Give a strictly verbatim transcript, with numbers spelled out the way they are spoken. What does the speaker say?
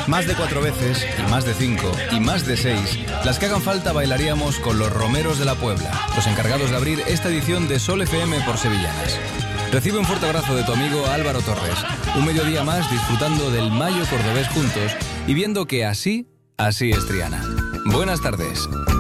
Más de cuatro veces, y más de cinco, y más de seis, las que hagan falta bailaríamos con los Romeros de la Puebla, los encargados de abrir esta edición de Sol F M por Sevillanas. Recibe un fuerte abrazo de tu amigo Álvaro Torres. Un mediodía más disfrutando del Mayo cordobés juntos y viendo que así, así es Triana. Buenas tardes.